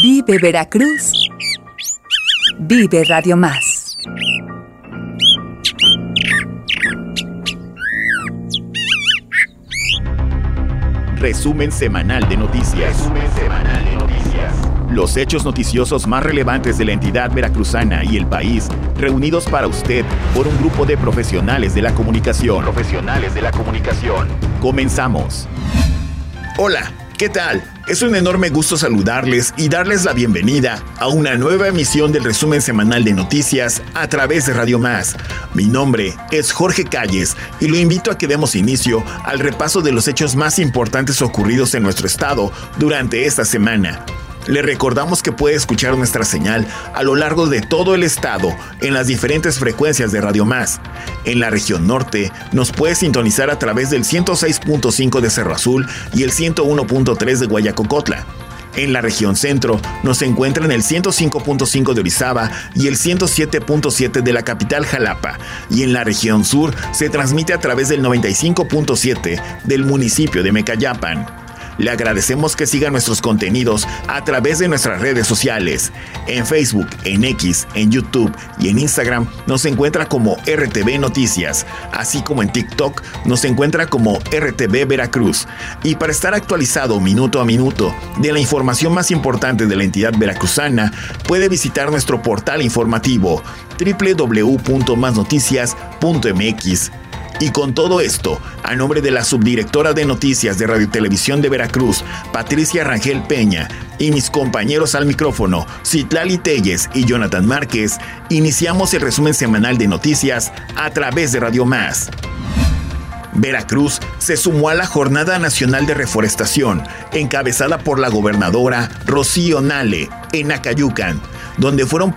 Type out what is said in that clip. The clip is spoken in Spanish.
Vive Veracruz. Vive Radio Más. Resumen semanal de noticias. Los hechos noticiosos más relevantes de la entidad veracruzana y el país, reunidos para usted por un grupo de profesionales de la comunicación. Comenzamos. Hola, ¿qué tal? Es un enorme gusto saludarles y darles la bienvenida a una nueva emisión del resumen semanal de noticias a través de Radio Más. Mi nombre es Jorge Calles y lo invito a que demos inicio al repaso de los hechos más importantes ocurridos en nuestro estado durante esta semana. Le recordamos que puede escuchar nuestra señal a lo largo de todo el estado en las diferentes frecuencias de Radio Más. En la región norte nos puede sintonizar a través del 106.5 de Cerro Azul y el 101.3 de Guayacocotla. En la región centro nos encuentra en el 105.5 de Orizaba y el 107.7 de la capital Jalapa. Y en la región sur se transmite a través del 95.7 del municipio de Mecayapan. Le agradecemos que siga nuestros contenidos a través de nuestras redes sociales. En Facebook, en X, en YouTube y en Instagram nos encuentra como RTV Noticias, así como en TikTok nos encuentra como RTV Veracruz. Y para estar actualizado minuto a minuto de la información más importante de la entidad veracruzana, puede visitar nuestro portal informativo www.masnoticias.mx. Y con todo esto, a nombre de la subdirectora de Noticias de Radio Televisión de Veracruz, Patricia Rangel Peña, y mis compañeros al micrófono, Citlali Telles y Jonathan Márquez, iniciamos el resumen semanal de noticias a través de Radio Más. Veracruz se sumó a la Jornada Nacional de Reforestación, encabezada por la gobernadora Rocío Nale, en Acayucan, donde fueron